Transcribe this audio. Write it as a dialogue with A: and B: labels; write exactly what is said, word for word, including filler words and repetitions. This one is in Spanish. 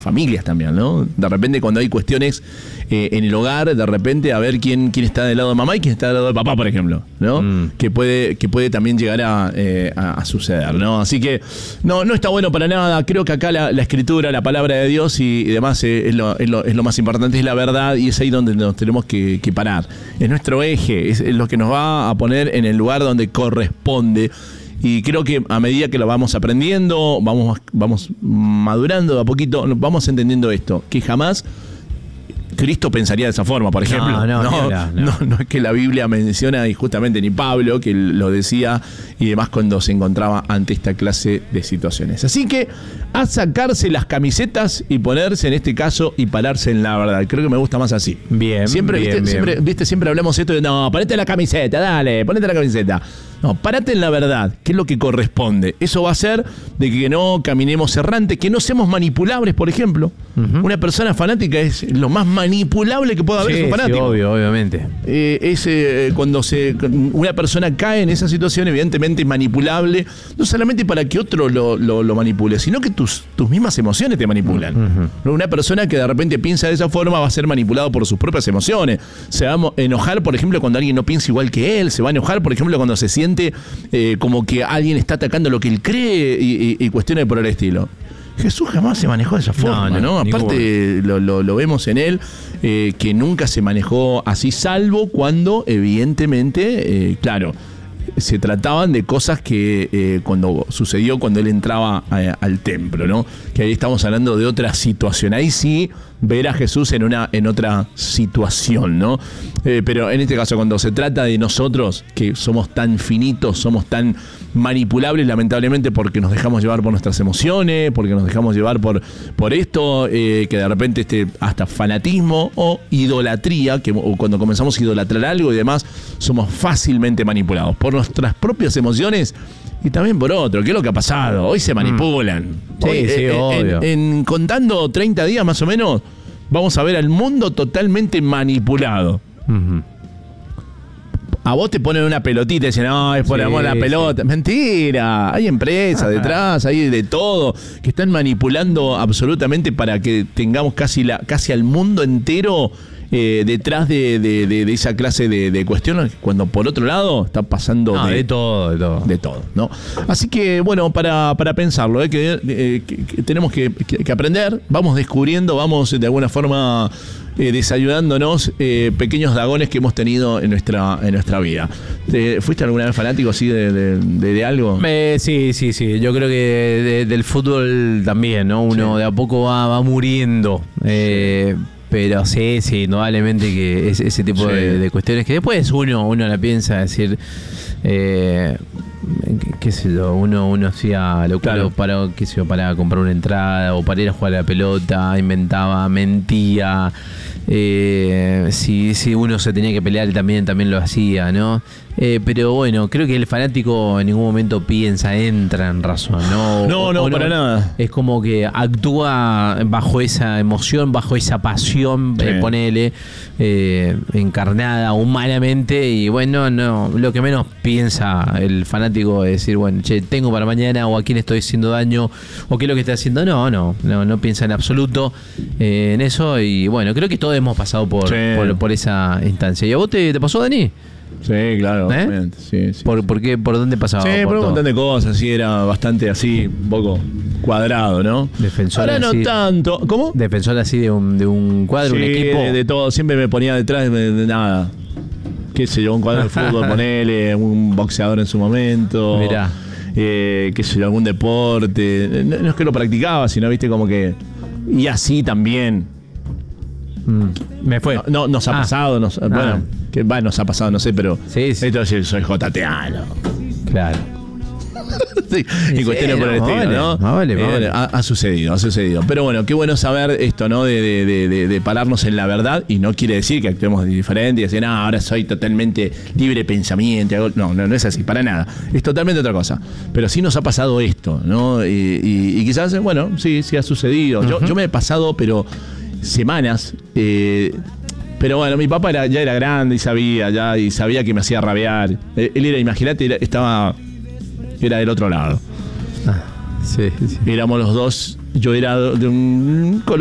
A: familias también, ¿no? De repente cuando hay cuestiones eh, en el hogar, de repente a ver quién, quién está del lado de mamá y quién está del lado de papá, por ejemplo, ¿no? Mm. Que puede, que puede también llegar a, eh, a, a suceder, ¿no? Así que no, no está bueno para nada. Creo que acá la, la escritura, la palabra de Dios y, y demás eh, es, lo, es, lo, es lo más importante, es la verdad, y es ahí donde nos tenemos que, que parar. Es nuestro eje, es, es lo que nos va a poner en el lugar donde corresponde. Y creo que a medida que lo vamos aprendiendo, vamos, vamos madurando de a poquito, vamos entendiendo esto, que jamás Cristo pensaría de esa forma, por ejemplo.
B: No, no,
A: no,
B: no,
A: no. no, no es que la Biblia menciona, y justamente ni Pablo, que lo decía y demás cuando se encontraba ante esta clase de situaciones. Así que a sacarse las camisetas y ponerse en este caso y pararse en la verdad. Creo que me gusta más así.
B: Bien,
A: siempre,
B: bien,
A: ¿viste?
B: bien.
A: Siempre, ¿viste? Siempre hablamos esto de, no, ponete la camiseta, dale, ponete la camiseta. No, parate en la verdad, que es lo que corresponde. Eso va a hacer de que no caminemos errantes, que no seamos manipulables, por ejemplo. Uh-huh. Una persona fanática es lo más manipulable que pueda haber,
B: sí,
A: es un fanático.
B: Sí, obvio, obviamente.
A: Eh, es, eh, cuando se, una persona cae en esa situación, evidentemente es manipulable, no solamente para que otro lo, lo, lo manipule, sino que tus, tus mismas emociones te manipulan. Uh-huh. Una persona que de repente piensa de esa forma va a ser manipulado por sus propias emociones. Se va a enojar, por ejemplo, cuando alguien no piensa igual que él. Se va a enojar, por ejemplo, cuando se siente Eh, como que alguien está atacando lo que él cree y, y, y cuestiones por el estilo. Jesús jamás se manejó de esa forma, ¿no? ¿no? Aparte lo, lo, lo vemos en él, eh, que nunca se manejó así, salvo cuando evidentemente, eh, claro, se trataban de cosas que eh, cuando sucedió cuando él entraba a, al templo, ¿no? Que ahí estamos hablando de otra situación. Ahí sí ver a Jesús en una en otra situación, ¿no? Eh, pero en este caso, cuando se trata de nosotros, que somos tan finitos, somos tan manipulables, lamentablemente, porque nos dejamos llevar por nuestras emociones, porque nos dejamos llevar por, por esto, eh, que de repente este, hasta fanatismo o idolatría, que o cuando comenzamos a idolatrar algo y demás, somos fácilmente manipulados por nuestras propias emociones y también por otro. ¿Qué es lo que ha pasado? Hoy se manipulan.
B: Sí,
A: Hoy,
B: sí,
A: eh,
B: obvio.
A: En, en contando treinta días más o menos, vamos a ver al mundo totalmente manipulado. Uh-huh. A vos te ponen una pelotita y dicen, no, es por sí, amor a la pelota. Sí. Mentira, hay empresas detrás, hay de todo, que están manipulando absolutamente para que tengamos casi, la, casi al mundo entero eh, detrás de, de, de, de esa clase de, de cuestiones, cuando por otro lado está pasando
B: no,
A: de,
B: de todo, de todo.
A: De todo, ¿no? Así que, bueno, para, para pensarlo, ¿eh? que, eh, que, que tenemos que, que, que aprender, vamos descubriendo, vamos de alguna forma... Eh, desayudándonos eh, pequeños dagones que hemos tenido en nuestra en nuestra vida. ¿Te, ¿Fuiste alguna vez fanático así de, de, de, de algo?
B: Eh, sí, sí, sí. Yo creo que de, del fútbol también, ¿no? Uno sí. de a poco va, va muriendo. Eh, sí. Pero sí, sí, indudablemente que es, ese tipo sí. de, de cuestiones que después uno, uno la piensa, decir... Eh, qué sé yo, uno, uno hacía locura claro. para, qué sé yo, para comprar una entrada o para ir a jugar a la pelota, inventaba, mentía. Eh, si, si uno se tenía que pelear también, también lo hacía, ¿no? Eh, pero bueno, creo que el fanático en ningún momento piensa, entra en razón, ¿no?
A: No,
B: o,
A: no,
B: o
A: para
B: no,
A: nada.
B: Es como que actúa bajo esa emoción, bajo esa pasión, sí. eh, ponele, eh, encarnada humanamente, y bueno, no, lo que menos piensa el fanático es decir, bueno, che, tengo para mañana, o a quién estoy haciendo daño, o qué es lo que está haciendo. No, no, no, no piensa en absoluto eh, en eso, y bueno, creo que todos hemos pasado por, sí. por, por esa instancia. ¿Y a vos te, te pasó, Dani?
A: Sí, claro,
B: ¿Eh?
A: obviamente. Sí, sí,
B: ¿Por,
A: sí.
B: ¿Por qué? ¿Por dónde pasaba?
A: Sí, por, por un montón de cosas, sí, era bastante así, un poco cuadrado, ¿no?
B: Defensor
A: Ahora
B: así,
A: no tanto. ¿Cómo?
B: Defensor así de un, de un cuadro,
A: sí,
B: un equipo.
A: De, de todo, siempre me ponía detrás de, de nada. Qué sé yo, un cuadro de fútbol, ponele, un boxeador en su momento.
B: Mirá.
A: Eh, qué sé yo, algún deporte. No, no es que lo practicaba, sino, viste, como que... Y así también.
B: Mm, me fue.
A: No, no nos ha ah. pasado, nos, ah. bueno, que va, nos ha pasado, no sé, pero
B: sí, sí.
A: Esto es, soy jotateano.
B: Claro.
A: Sí, y sí, cuestiones
B: no,
A: por el estilo,
B: vale,
A: ¿no?
B: Vale,
A: eh,
B: vale.
A: Ha, ha sucedido, ha sucedido. Pero bueno, qué bueno saber esto, ¿no? De, de, de, de, de pararnos en la verdad, y no quiere decir que actuemos diferente y decir, no, ahora soy totalmente libre de pensamiento. No, no, no es así, para nada. Es totalmente otra cosa. Pero sí nos ha pasado esto, ¿no? Y, y, y quizás, bueno, sí, sí ha sucedido. Uh-huh. Yo, yo me he pasado, pero semanas. Eh, Pero bueno, mi papá era, ya era grande y sabía, ya, y sabía que me hacía rabiar. Él era, imagínate, era, estaba, era del otro lado.
B: Ah. Sí, sí.
A: Éramos los dos, yo era de un color